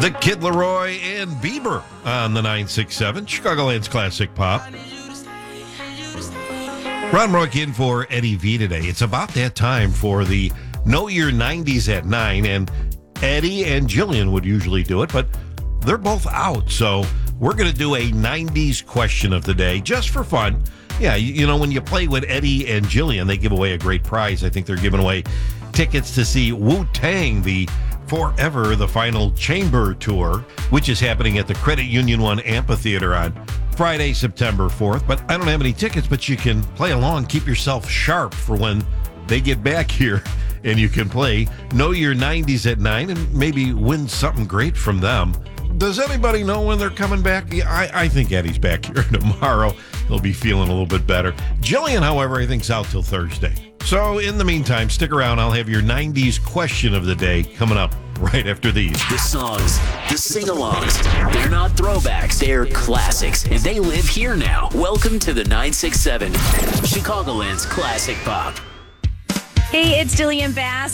The Kid Laroi and Bieber on the 967 Chicagoland's Classic Pop. Ron Rourke in for Eddie V today. It's about that time for the Know Your 90s at 9, and Eddie and Jillian would usually do it, but they're both out, so we're going to do a 90s question of the day just for fun. Yeah, you know, when you play with Eddie and Jillian, they give away a great prize. I think they're giving away tickets to see Wu-Tang, the Forever, the Final Chamber Tour, which is happening at the Credit Union One Amphitheater on Friday, September 4th. But I don't have any tickets, but you can play along. Keep yourself sharp for when they get back here, and you can play Know Your 90s at 9 and maybe win something great from them. Does anybody know when they're coming back? Yeah, I think Eddie's back here tomorrow. He'll be feeling a little bit better. Jillian, however, I think is out till Thursday. So in the meantime, stick around. I'll have your 90s question of the day coming up right after these. The songs, the sing-alongs, they're not throwbacks, they're classics, and they live here now. Welcome to the 967 Chicagoland's Classic Pop. Hey, it's Jillian Bass.